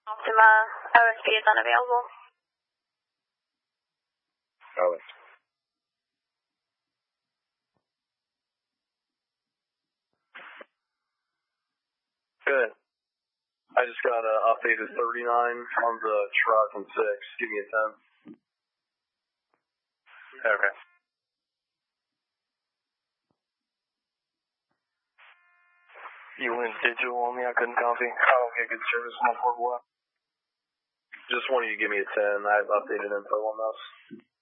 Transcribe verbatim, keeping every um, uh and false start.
Optima O S P is unavailable. Alex. Good. I just got an updated thirty-nine on the truck and six. Give me a ten. Okay. You went digital on me, I couldn't copy. I don't get good service on my portable app. Just wanted you to give me a ten. I have updated info on those.